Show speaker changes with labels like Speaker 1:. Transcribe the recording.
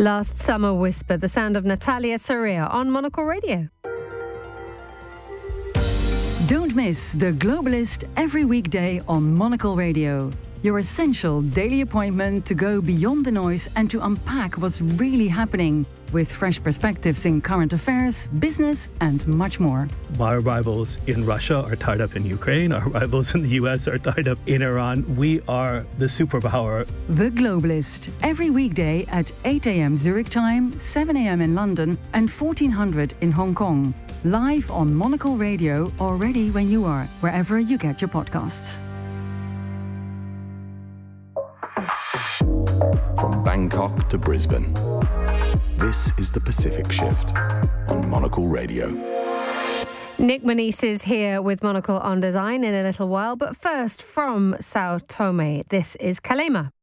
Speaker 1: Last Summer Whisper, the sound of Natalia Sarria on Monocle Radio.
Speaker 2: Don't miss The Globalist every weekday on Monocle Radio. Your essential daily appointment to go beyond the noise and to unpack what's really happening, with fresh perspectives in current affairs, business, and much more.
Speaker 3: Our rivals in Russia are tied up in Ukraine. Our rivals in the US are tied up in Iran. We are the superpower.
Speaker 2: The Globalist, every weekday at 8 a.m. Zurich time, 7 a.m. in London, and 1400 in Hong Kong. Live on Monocle Radio, or ready when you are, wherever you get your podcasts.
Speaker 4: From Bangkok to Brisbane, this is the Pacific Shift on Monocle Radio.
Speaker 1: Nick Moniz is here with Monocle on Design in a little while, but first from Sao Tome, this is Kalema.